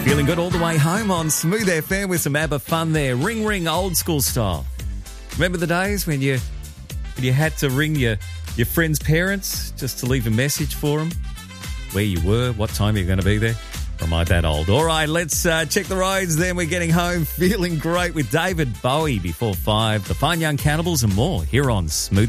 Feeling good all the way home on Smooth FM with some ABBA fun there. Ring, ring, old school style. Remember the days when you had to ring your friends' parents just to leave a message for them? Where you were, what time you're going to be there? Am I that old? All right, let's check the roads then. We're getting home feeling great with David Bowie before 5. The Fine Young Cannibals and more here on Smooth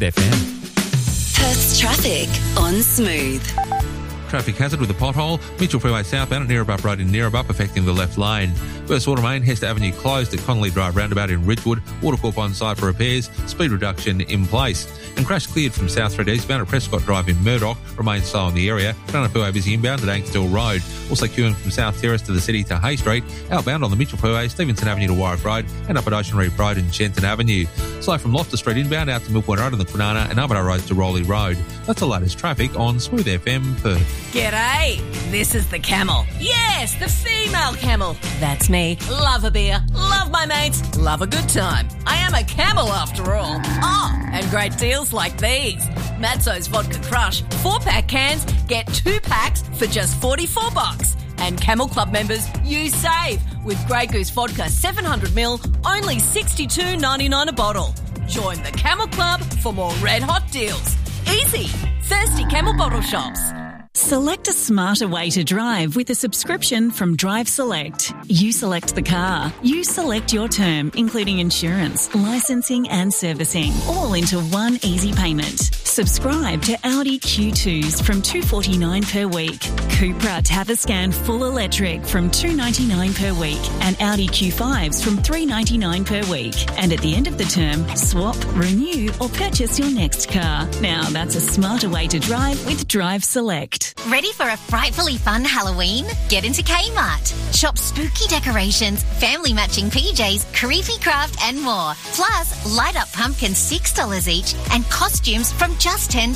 FM. Perth's traffic on Smooth. Traffic hazard with a pothole. Mitchell Freeway southbound at Neerabup Road in Neerabup affecting the left lane. West Water Main, Hester Avenue closed at Connolly Drive roundabout in Ridgewood. Watercorp on site for repairs. Speed reduction in place. And crash cleared from South Thread eastbound at Prescott Drive in Murdoch. Remains slow in the area. Cronulla Freeway busy inbound at Ankstill Road. Also queuing from South Terrace to the city to Hay Street. Outbound on the Mitchell Freeway, Stevenson Avenue to Warwick Road and up at Ocean Reef Road and Shenton Avenue. Slow from Loftus Street inbound out to Mill Point Road and the Kwinana and Armadale Road to Rowley Road. That's the latest traffic on Smooth FM Perth. G'day, this is the Camel. Yes, the female camel. That's me. Love a beer, love my mates, love a good time. I am a camel after all. Oh, and great deals like these. Matzo's Vodka Crush, 4-pack cans, get 2 packs for just $44. And Camel Club members, you save with Grey Goose Vodka 700ml, only $62.99 a bottle. Join the Camel Club for more red hot deals. Easy. Thirsty Camel bottle shops. Select a smarter way to drive with a subscription from Drive Select. You select the car. You select your term, including insurance, licensing and servicing, all into one easy payment. Subscribe to Audi Q2s from $249 per week, Cupra Taviscan Full Electric from $299 per week, and Audi Q5s from $399 per week. And at the end of the term, swap, renew or purchase your next car. Now that's a smarter way to drive with Drive Select. Ready for a frightfully fun Halloween? Get into Kmart. Shop spooky decorations, family matching PJs, creepy craft and more. Plus, light up pumpkins $6 each and costumes from just $10.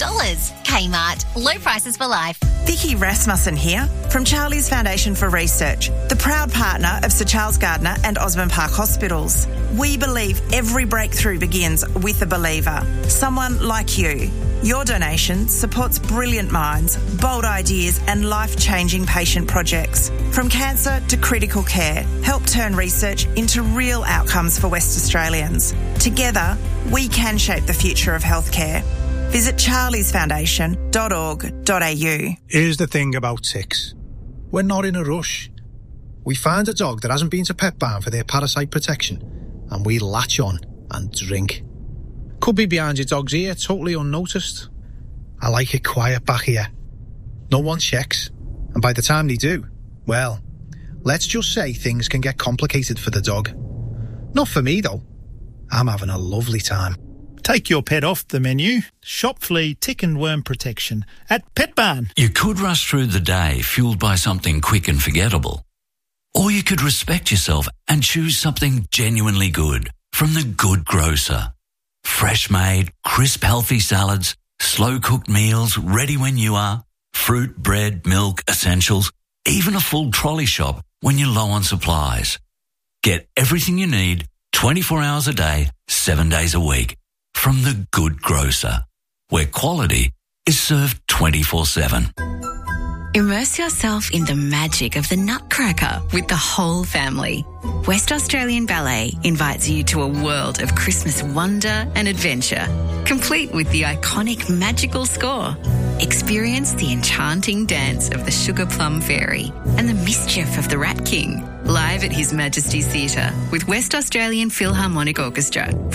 Kmart. Low prices for life. Vicky Rasmussen here from Charlie's Foundation for Research, the proud partner of Sir Charles Gardner and Osborne Park Hospitals. We believe every breakthrough begins with a believer, someone like you. Your donation supports brilliant minds, bold ideas and life-changing patient projects. From cancer to critical care, help turn research into real outcomes for West Australians. Together, we can shape the future of healthcare. Visit charliesfoundation.org.au. Here's the thing about ticks. We're not in a rush. We find a dog that hasn't been to Pet Barn for their parasite protection and we latch on and drink. Could be behind your dog's ear, totally unnoticed. I like it quiet back here. No one checks. And by the time they do, well, let's just say things can get complicated for the dog. Not for me, though. I'm having a lovely time. Take your pet off the menu. Shop flea, tick and worm protection at Pet Barn. You could rush through the day fueled by something quick and forgettable. Or you could respect yourself and choose something genuinely good from The Good Grocer. Fresh-made, crisp, healthy salads, slow-cooked meals ready when you are, fruit, bread, milk, essentials, even a full trolley shop when you're low on supplies. Get everything you need 24 hours a day, 7 days a week from The Good Grocer, where quality is served 24/7. Immerse yourself in the magic of the Nutcracker with the whole family. West Australian Ballet invites you to a world of Christmas wonder and adventure, complete with the iconic magical score. Experience the enchanting dance of the Sugar Plum Fairy and the mischief of the Rat King, live at His Majesty's Theatre with West Australian Philharmonic Orchestra.